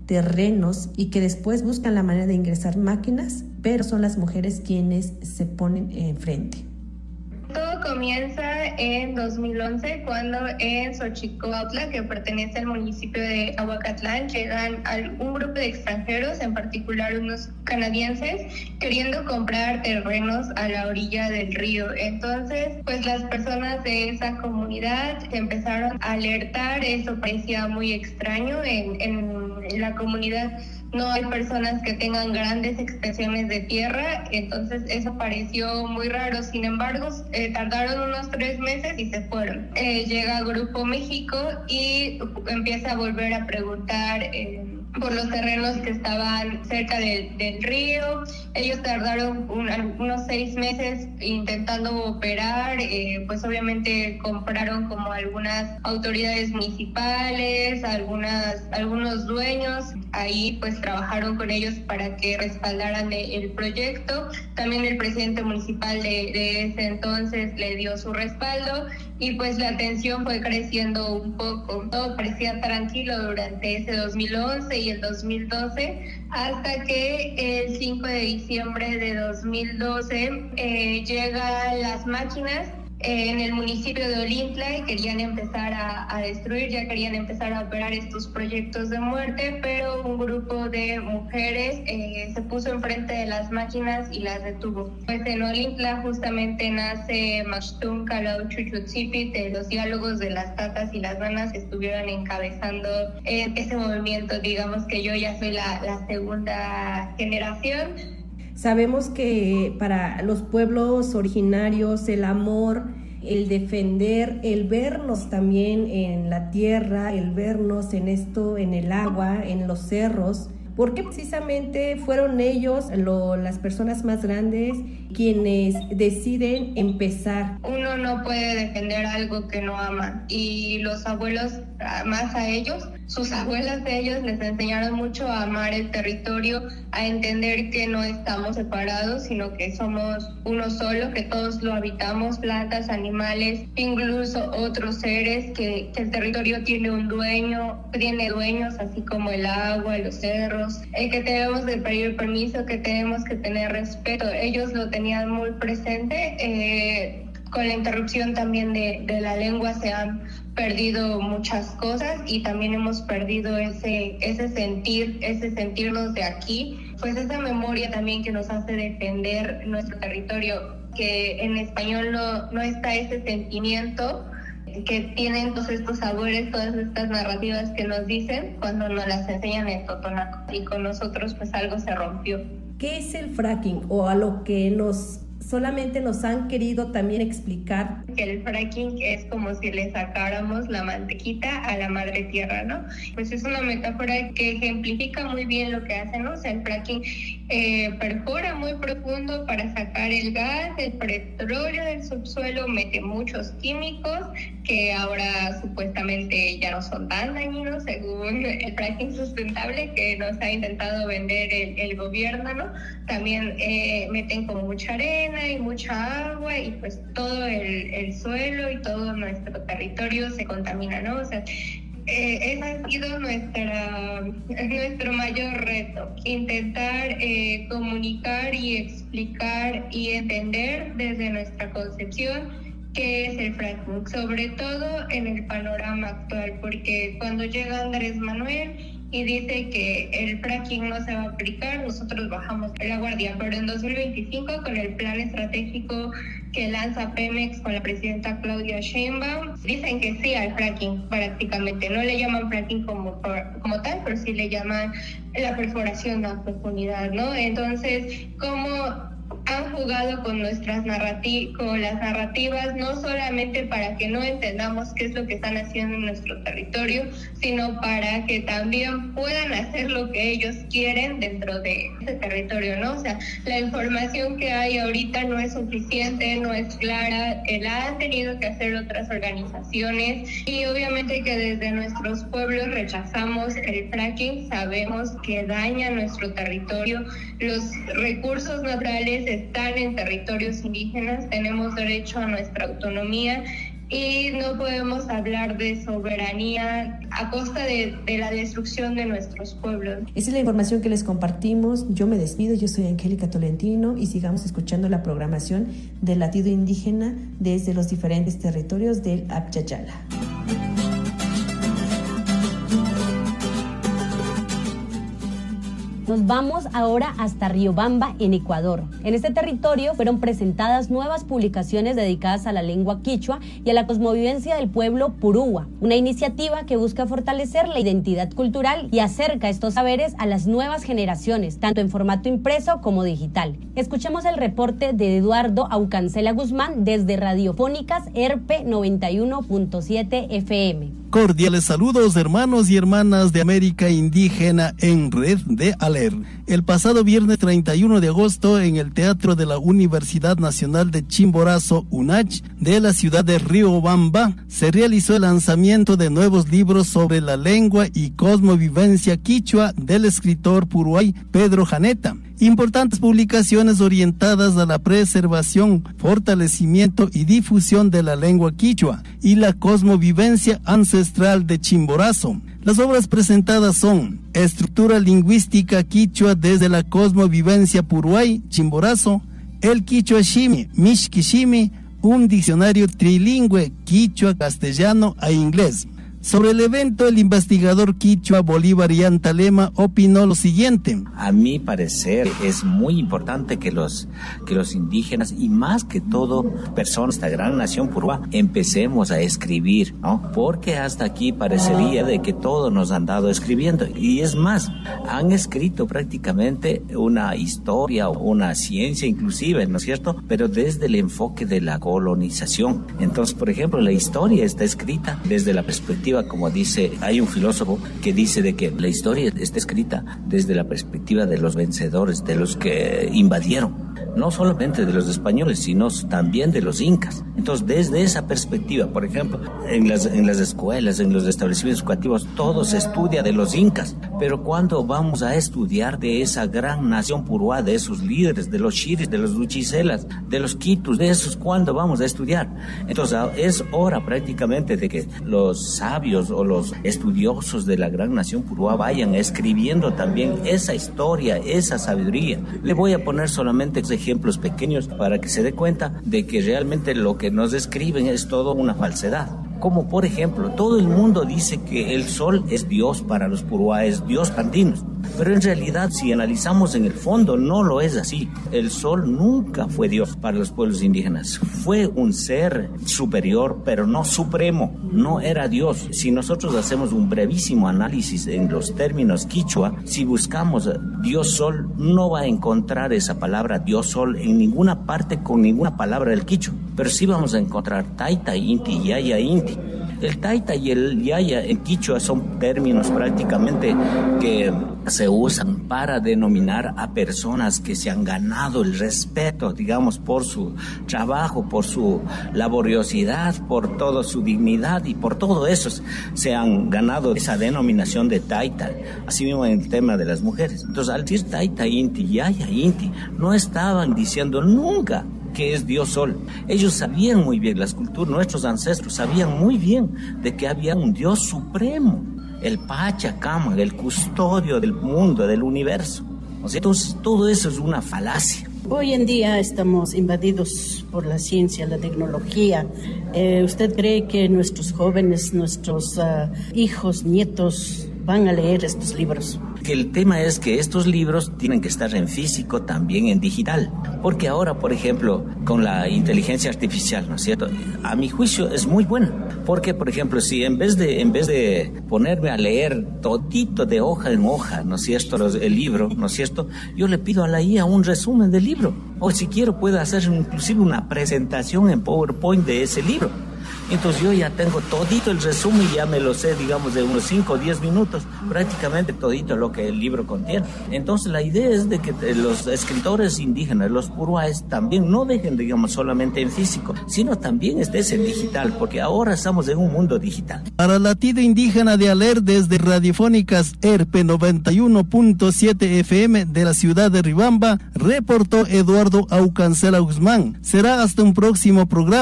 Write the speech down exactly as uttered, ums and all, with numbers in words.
terrenos y que después buscan la manera de ingresar máquinas, pero son las mujeres quienes se ponen enfrente. Todo comienza en dos mil once cuando en Xochicoautla, que pertenece al municipio de Ahuacatlán, llegan un grupo de extranjeros, en particular unos canadienses, queriendo comprar terrenos a la orilla del río. Entonces, pues las personas de esa comunidad empezaron a alertar. Eso parecía muy extraño. En, en la comunidad no hay personas que tengan grandes extensiones de tierra, entonces eso pareció muy raro. Sin embargo, eh, tardaron unos tres meses y se fueron. Eh, llega Grupo México y empieza a volver a preguntar eh, por los terrenos que estaban cerca de, del río. Ellos tardaron un, unos seis meses intentando operar, eh, pues obviamente compraron como algunas autoridades municipales, algunas, algunos dueños. Ahí pues trabajaron con ellos para que respaldaran el proyecto. También el presidente municipal de, de ese entonces le dio su respaldo y pues la tensión fue creciendo un poco. Todo parecía tranquilo durante ese dos mil once y el dos mil doce, hasta que el cinco de diciembre de dos mil doce eh, llegan las máquinas en el municipio de Olintla y querían empezar a, a destruir, ya querían empezar a operar estos proyectos de muerte, pero un grupo de mujeres eh, se puso enfrente de las máquinas y las detuvo. Pues en Olintla justamente nace Maxtún Kalau Chuchutzipit, de los diálogos de las tatas y las nanas que estuvieron encabezando eh, ese movimiento. Digamos que yo ya soy la, la segunda generación. Sabemos que para los pueblos originarios el amor, el defender, el vernos también en la tierra, el vernos en esto, en el agua, en los cerros, porque precisamente fueron ellos, lo, las personas más grandes, quienes deciden empezar. Uno no puede defender algo que no ama, y los abuelos, más a ellos, sus abuelas de ellos les enseñaron mucho a amar el territorio, a entender que no estamos separados, sino que somos uno solo, que todos lo habitamos, plantas, animales, incluso otros seres, que, que el territorio tiene un dueño, tiene dueños, así como el agua, los cerros, eh, que debemos de pedir permiso, que tenemos que tener respeto. Ellos lo tenían muy presente. Eh, con la interrupción también de, de la lengua se han perdido muchas cosas y también hemos perdido ese, ese sentir, ese sentirnos de aquí, pues esa memoria también que nos hace defender nuestro territorio, que en español no, no está ese sentimiento que tienen todos estos sabores, todas estas narrativas que nos dicen cuando nos las enseñan en Totonaco, y con nosotros pues algo se rompió. ¿Qué es el fracking, o a lo que nos solamente nos han querido también explicar? El fracking es como si le sacáramos la mantequita a la madre tierra, ¿no? Pues es una metáfora que ejemplifica muy bien lo que hacen, ¿no? O sea, el fracking eh, perfora muy profundo para sacar el gas, el petróleo del subsuelo, mete muchos químicos que ahora supuestamente ya no son tan dañinos según el fracking sustentable que nos ha intentado vender el, el gobierno, ¿no? También eh, meten con mucha arena y mucha agua y pues todo el, el suelo y todo nuestro territorio se contamina, ¿no? O sea, eh, ese ha sido nuestra, nuestro mayor reto, intentar eh, comunicar y explicar y entender desde nuestra concepción qué es el fracking, sobre todo en el panorama actual, porque cuando llega Andrés Manuel y dice que el fracking no se va a aplicar, nosotros bajamos la guardia. Pero en dos mil veinticinco, con el plan estratégico que lanza Pemex con la presidenta Claudia Sheinbaum, dicen que sí al fracking prácticamente. No le llaman fracking como, como tal, pero sí le llaman la perforación a profundidad, ¿no? Entonces, ¿cómo han jugado con nuestras narrativas, con las narrativas, no solamente para que no entendamos qué es lo que están haciendo en nuestro territorio, sino para que también puedan hacer lo que ellos quieren dentro de ese territorio, ¿no? O sea, la información que hay ahorita no es suficiente, no es clara, que la han tenido que hacer otras organizaciones, y obviamente que desde nuestros pueblos rechazamos el fracking, sabemos que daña nuestro territorio, los recursos naturales están en territorios indígenas, tenemos derecho a nuestra autonomía y no podemos hablar de soberanía a costa de, de la destrucción de nuestros pueblos. Esa es la información que les compartimos. Yo me despido, yo soy Angélica Tolentino y sigamos escuchando la programación del latido indígena desde los diferentes territorios del Apyayala. Nos vamos ahora hasta Riobamba, en Ecuador. En este territorio fueron presentadas nuevas publicaciones dedicadas a la lengua quichua y a la cosmovivencia del pueblo purúa, una iniciativa que busca fortalecer la identidad cultural y acerca estos saberes a las nuevas generaciones, tanto en formato impreso como digital. Escuchemos el reporte de Eduardo Aucancela Guzmán desde Radiofónicas E R P noventa y uno punto siete F M. Cordiales saludos, hermanos y hermanas de América Indígena en Red de Aler. El pasado viernes treinta y uno de agosto, en el Teatro de la Universidad Nacional de Chimborazo, UNACH, de la ciudad de Riobamba, se realizó el lanzamiento de nuevos libros sobre la lengua y cosmovivencia quichua del escritor puruay Pedro Janeta. Importantes publicaciones orientadas a la preservación, fortalecimiento y difusión de la lengua quichua y la cosmovivencia ancestral de Chimborazo. Las obras presentadas son Estructura lingüística quichua desde la cosmovivencia puruay, Chimborazo, El quichua shimi, Mishkishimi, un diccionario trilingüe quichua, castellano e inglés. Sobre el evento, el investigador quichua Bolívar Yantalema opinó lo siguiente. A mi parecer es muy importante que los, que los indígenas y más que todo personas de esta gran nación purúa empecemos a escribir, ¿no? Porque hasta aquí parecería de que todos nos han dado escribiendo y es más, han escrito prácticamente una historia, una ciencia inclusive, ¿no es cierto? Pero desde el enfoque de la colonización. Entonces, por ejemplo, la historia está escrita desde la perspectiva, como dice, hay un filósofo que dice de que la historia está escrita desde la perspectiva de los vencedores, de los que invadieron, no solamente de los españoles, sino también de los incas. Entonces, desde esa perspectiva, por ejemplo, en las, en las escuelas, en los establecimientos educativos, todo se estudia de los incas, pero cuando vamos a estudiar de esa gran nación purúa, de esos líderes, de los chiris, de los luchicelas, de los quitus, de esos, ¿cuándo vamos a estudiar? Entonces, es hora prácticamente de que los sabios o los estudiosos de la gran nación purúa vayan escribiendo también esa historia, esa sabiduría. Le voy a poner solamente ejemplos pequeños para que se dé cuenta de que realmente lo que nos escriben es todo una falsedad. Como por ejemplo, todo el mundo dice que el sol es Dios para los puruáes, Dios andinos. Pero en realidad, si analizamos en el fondo, no lo es así. El sol nunca fue Dios para los pueblos indígenas. Fue un ser superior, pero no supremo. No era Dios. Si nosotros hacemos un brevísimo análisis en los términos quichua, si buscamos Dios sol, no va a encontrar esa palabra Dios sol en ninguna parte con ninguna palabra del quichua. Pero sí vamos a encontrar taita, inti, yaya, inti. El taita y el yaya en quichua son términos prácticamente que se usan para denominar a personas que se han ganado el respeto, digamos, por su trabajo, por su laboriosidad, por toda su dignidad y por todo eso se han ganado esa denominación de taita. Así mismo en el tema de las mujeres. Entonces, al decir taita, inti, yaya, inti, no estaban diciendo nunca que es Dios Sol. Ellos sabían muy bien, las culturas, nuestros ancestros sabían muy bien de que había un Dios supremo, el Pachacama, el custodio del mundo, del universo. O sea, entonces, todo eso es una falacia. Hoy en día estamos invadidos por la ciencia, la tecnología. Eh, ¿Usted cree que nuestros jóvenes, nuestros uh, hijos, nietos van a leer estos libros? Que el tema es que estos libros tienen que estar en físico, también en digital, porque ahora, por ejemplo, con la inteligencia artificial, ¿no es cierto? A mi juicio es muy buena, porque, por ejemplo, si en vez de en vez de ponerme a leer todito de hoja en hoja, ¿no es cierto?, Los, el libro, ¿no es cierto?, yo le pido a la I A un resumen del libro, o si quiero puedo hacer inclusive una presentación en PowerPoint de ese libro. Entonces yo ya tengo todito el resumen, ya me lo sé, digamos, de unos cinco o diez minutos, prácticamente todito lo que el libro contiene. Entonces la idea es de que los escritores indígenas, los puruáes, también no dejen, digamos, solamente en físico, sino también estés en digital, porque ahora estamos en un mundo digital. Para Latido Indígena de Aler, desde Radiofónicas E R P noventa y uno punto siete F M de la ciudad de Riobamba, reportó Eduardo Aucancela Guzmán. Será hasta un próximo programa.